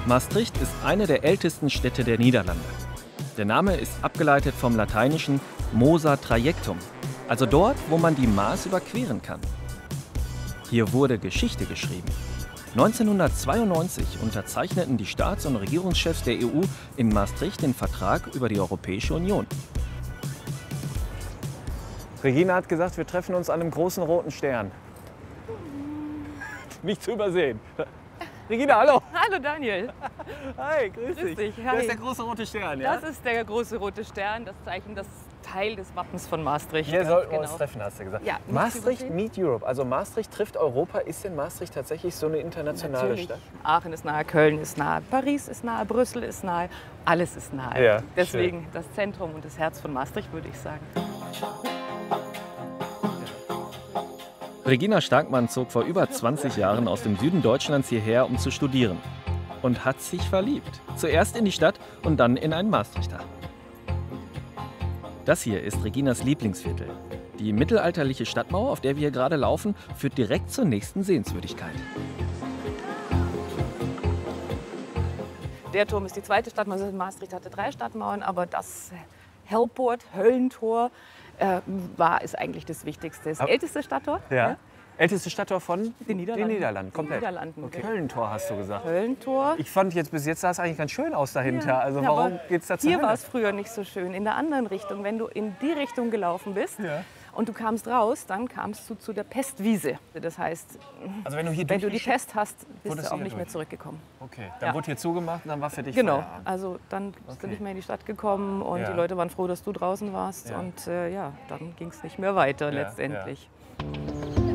Maastricht ist eine der ältesten Städte der Niederlande. Der Name ist abgeleitet vom lateinischen Mosa Trajectum, also dort, wo man die Maas überqueren kann. Hier wurde Geschichte geschrieben. 1992 unterzeichneten die Staats- und Regierungschefs der EU in Maastricht den Vertrag über die Europäische Union. Regina hat gesagt, wir treffen uns an einem großen roten Stern. Nicht zu übersehen. Regina, hallo. Hallo Daniel. Hi, grüß dich. Hi. Das ist der große rote Stern, ja? Das ist der große rote Stern, das Zeichen, das Teil des Wappens von Maastricht. Hier sollten wir uns genau treffen, hast du gesagt. Ja, Maastricht meet Europe, also Maastricht trifft Europa. Ist denn Maastricht tatsächlich so eine internationale Natürlich. Stadt? Aachen ist nahe, Köln ist nahe, Paris ist nahe, Brüssel ist nahe, alles ist nahe. Ja, Deswegen schön. das Zentrum und das Herz von Maastricht, würde ich sagen. Regina Starkmann zog vor über 20 Jahren aus dem Süden Deutschlands hierher, um zu studieren. Und hat sich verliebt. Zuerst in die Stadt und dann in einen Maastrichter. Das hier ist Reginas Lieblingsviertel. Die mittelalterliche Stadtmauer, auf der wir hier gerade laufen, führt direkt zur nächsten Sehenswürdigkeit. Der Turm ist die zweite Stadtmauer. Maastricht hatte 3 Stadtmauern, aber das Hellpoort, Höllentor, ist eigentlich das Wichtigste. Das älteste Stadttor. Ja. Älteste Stadttor von Den Niederlanden. Den Niederlanden, komplett. Den Niederlanden. Okay. Höllentor hast du gesagt. Höllentor. Ich fand jetzt bis jetzt sah es eigentlich ganz schön aus dahinter. Ja. Also Ja, warum aber geht's da zur Hier Hölle? war es früher nicht so schön. In der anderen Richtung, wenn du in die Richtung gelaufen bist Ja. und du kamst raus, dann kamst du zu der Pestwiese. Das heißt, Also wenn du hier wenn du die durch- Pest hast, bist wurdest du du auch hier nicht mehr durch. zurückgekommen. Okay, dann Ja. wurde hier zugemacht und dann war für dich Genau, Feierabend. also dann bist du Okay. nicht mehr in die Stadt gekommen und Ja. die Leute waren froh, dass du draußen warst. Ja. Und ja, dann ging es nicht mehr weiter Ja, letztendlich.